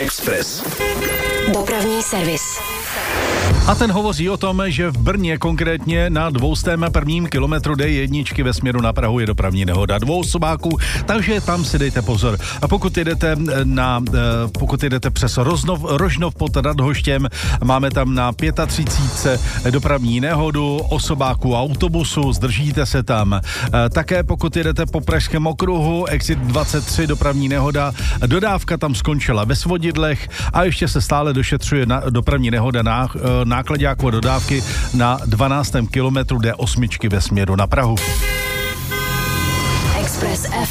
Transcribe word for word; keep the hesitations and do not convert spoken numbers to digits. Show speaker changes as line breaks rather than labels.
Express.
Dopravní servis.
A ten hovoří o tom, že v Brně konkrétně na dvoustém prvním kilometru D jedna ve směru na Prahu je dopravní nehoda dvou osobáků, takže tam si dejte pozor. A pokud jedete na, pokud jedete přes Roznov, Rožnov pod Radhoštěm, máme tam na třicet pět dopravní nehodu osobáků a autobusu, zdržíte se tam. Také pokud jedete po Pražském okruhu, exit dvacet tři dopravní nehoda, dodávka tam skončila ve Svodidlech a ještě se stále došetřuje na, dopravní nehoda na náklaďákové dodávky na dvanáctém kilometru D osm ve směru na Prahu.
Express F